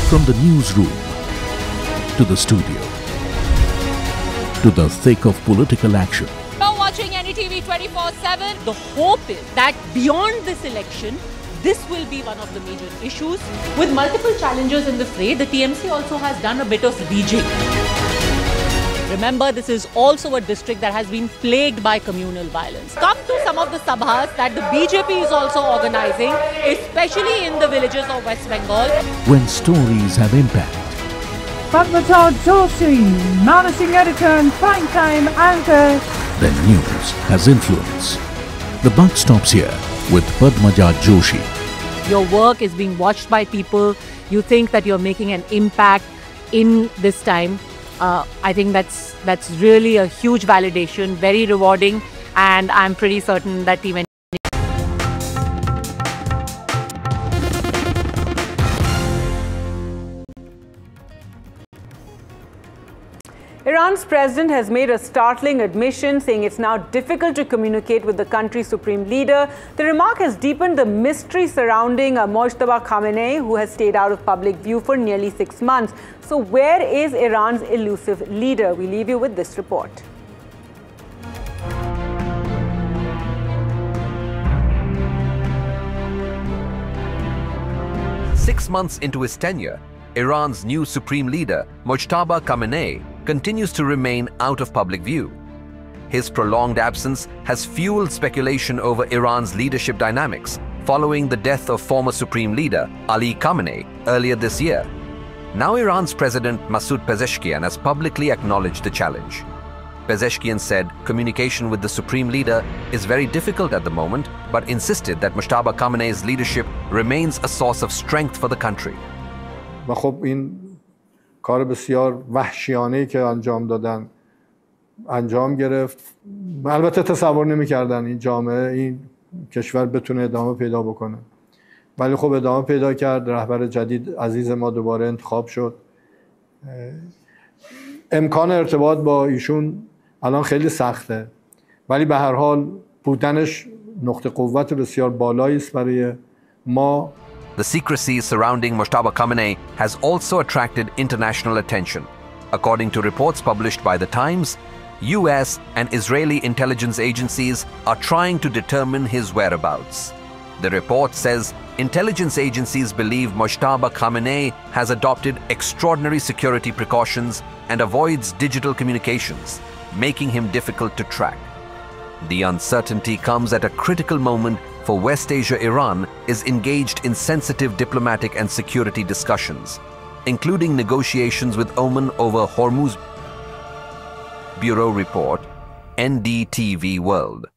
From the newsroom to the studio to the thick of political action. You're watching NDTV 24/7. The hope is that beyond this election, this will be one of the major issues. With multiple challengers in the fray, the TMC also has done a bit of rejigging. Remember, this is also a district that has been plagued by communal violence. Come to some of the sabhas that the BJP is also organizing, especially in the villages of West Bengal. When stories have impact. Padmaja Joshi, managing editor and prime-time anchor. Then news has influence. The buck stops here with Padmaja Joshi. Your work is being watched by people. You think that you're making an impact in this time. I think that's really a huge validation, very rewarding, and I'm pretty certain that even Iran's president has made a startling admission, saying it's now difficult to communicate with the country's supreme leader. The remark has deepened the mystery surrounding Mojtaba Khamenei, who has stayed out of public view for nearly 6 months. So where is Iran's elusive leader? We leave you with this report. Six months into his tenure, Iran's new supreme leader, Mojtaba Khamenei, continues to remain out of public view. His prolonged absence has fueled speculation over Iran's leadership dynamics following the death of former supreme leader Ali Khamenei earlier this year. Now Iran's president Masoud Pezeshkian has publicly acknowledged the challenge. Pezeshkian said communication with the supreme leader is very difficult at the moment, but insisted that Mojtaba Khamenei's leadership remains a source of strength for the country. و خب این کار بسیار وحشیانه‌ای که انجام گرفت. البته تصور نمی‌کردن این جامعه این کشور بتونه ادامه پیدا بکنه. ولی خب ادامه پیدا کرد. رهبر جدید عزیز ما دوباره انتخاب شد. امکان ارتباط با ایشون الان خیلی سخته. ولی به هر حال بودنش نقطه قوت بسیار بالایی است برای ما. The secrecy surrounding Mojtaba Khamenei has also attracted international attention. According to reports published by The Times, US and Israeli intelligence agencies are trying to determine his whereabouts. The report says intelligence agencies believe Mojtaba Khamenei has adopted extraordinary security precautions and avoids digital communications, making him difficult to track. The uncertainty comes at a critical moment for West Asia. Iran is engaged in sensitive diplomatic and security discussions, including negotiations with Oman over Hormuz. Bureau Report, NDTV World.